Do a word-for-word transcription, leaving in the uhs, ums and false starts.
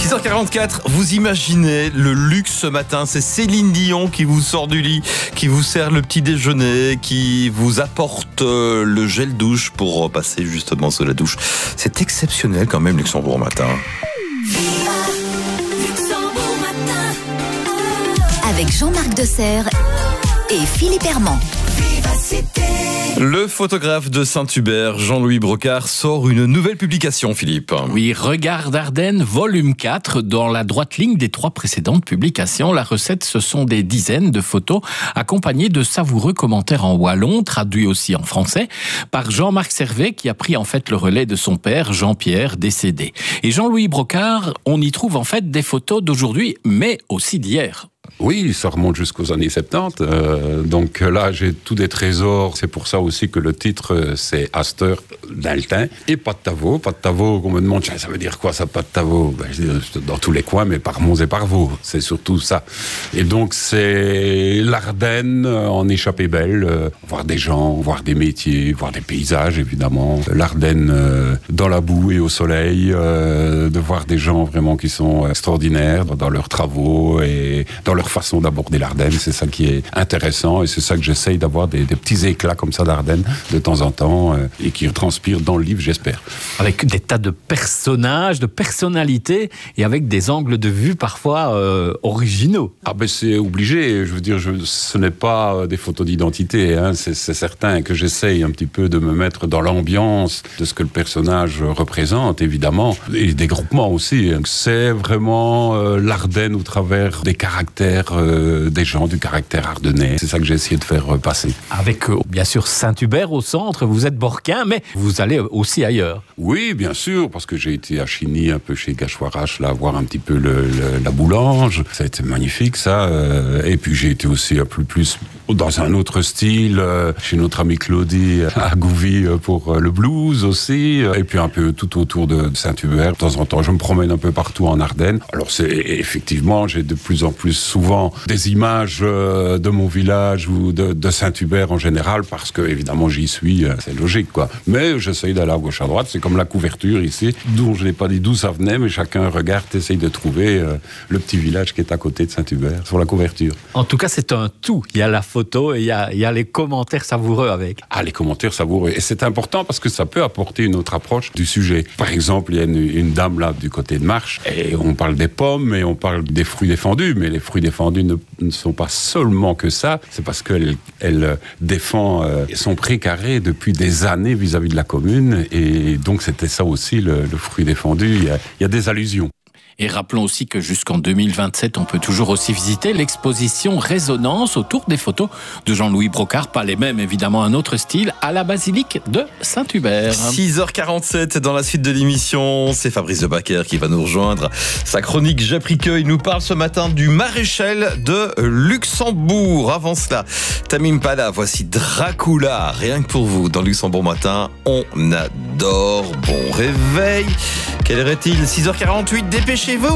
six heures quarante-quatre, vous imaginez le luxe ce matin, c'est Céline Dion qui vous sort du lit, qui vous sert le petit déjeuner, qui vous apporte le gel douche pour passer justement sous la douche. C'est exceptionnel quand même, Luxembourg matin. Avec Jean-Marc Desserre et Philippe Herman. Le photographe de Saint-Hubert, Jean-Louis Brocard, sort une nouvelle publication, Philippe. Oui, Regard d'Ardennes, volume quatre, dans la droite ligne des trois précédentes publications. La recette, ce sont des dizaines de photos accompagnées de savoureux commentaires en wallon, traduits aussi en français, par Jean-Marc Servet, qui a pris en fait le relais de son père, Jean-Pierre, décédé. Et Jean-Louis Brocard, on y trouve en fait des photos d'aujourd'hui, mais aussi d'hier. Oui, ça remonte jusqu'aux années soixante-dix. Euh, donc là, j'ai tous des trésors. C'est pour ça aussi que le titre, c'est Aster d'Altin. Et pas de Tavo. Pas de Tavo, qu'on me demande, ça veut dire quoi ça, pas de Tavo? Ben, je dis, dans tous les coins, mais par Mons et par Vaux. C'est surtout ça. Et donc, c'est l'Ardenne en échappée belle. Euh, voir des gens, voir des métiers, voir des paysages, évidemment. L'Ardenne euh, dans la boue et au soleil. Euh, de voir des gens vraiment qui sont extraordinaires dans leurs travaux et dans leur façon d'aborder l'Ardenne. C'est ça qui est intéressant et c'est ça que j'essaye d'avoir des, des petits éclats comme ça d'Ardenne de temps en temps euh, et qui transpirent dans le livre, j'espère. Avec des tas de personnages, de personnalités et avec des angles de vue parfois euh, originaux. Ah ben c'est obligé, je veux dire, je, ce n'est pas des photos d'identité, hein. c'est, c'est certain que j'essaye un petit peu de me mettre dans l'ambiance de ce que le personnage représente, évidemment, et des groupements aussi. C'est vraiment euh, l'Ardenne au travers des caractères Euh, des gens, du caractère ardennais. C'est ça que j'ai essayé de faire euh, passer. Avec, euh, bien sûr, Saint-Hubert au centre, vous êtes Borquin, mais vous allez aussi ailleurs. Oui, bien sûr, parce que j'ai été à Chigny, un peu chez Gachouarache, là, voir un petit peu le, le, la boulange. Ça a été magnifique, ça. Euh, et puis j'ai été aussi un peu plus dans un autre style, euh, chez notre amie Claudie, à Gouvy, euh, pour euh, le blues aussi. Et puis un peu tout autour de, de Saint-Hubert. De temps en temps, je me promène un peu partout en Ardennes. Alors, c'est effectivement, j'ai de plus en plus souvent des images euh, de mon village ou de, de Saint-Hubert en général, parce que évidemment j'y suis, euh, c'est logique quoi. Mais j'essaye d'aller à gauche à droite, c'est comme la couverture ici, dont je n'ai pas dit d'où ça venait, mais chacun regarde, essaye de trouver euh, le petit village qui est à côté de Saint-Hubert sur la couverture. En tout cas, c'est un tout. Il y a la photo et il y a, il y a les commentaires savoureux avec. Ah, les commentaires savoureux. Et c'est important parce que ça peut apporter une autre approche du sujet. Par exemple, il y a une, une dame là du côté de Marche et on parle des pommes et on parle des fruits défendus, mais les fruits défendus ne, ne sont pas seulement que ça, c'est parce qu'elle elle défend euh, son précaré depuis des années vis-à-vis de la commune et donc c'était ça aussi le, le fruit défendu, il y a, il y a des allusions. Et rappelons aussi que jusqu'en deux mille vingt-sept, on peut toujours aussi visiter l'exposition Résonance autour des photos de Jean-Louis Brocard, pas les mêmes évidemment, un autre style, à la basilique de Saint-Hubert. six heures quarante-sept dans la suite de l'émission, c'est Fabrice Debacker qui va nous rejoindre. Sa chronique J'appricueille nous parle ce matin du maréchal de Luxembourg. Avant cela, Tamim Pala, voici Dracula, rien que pour vous dans Luxembourg matin. On adore, bon réveil. Quelle heure est-il? six heures quarante-huit, dépêchez-vous.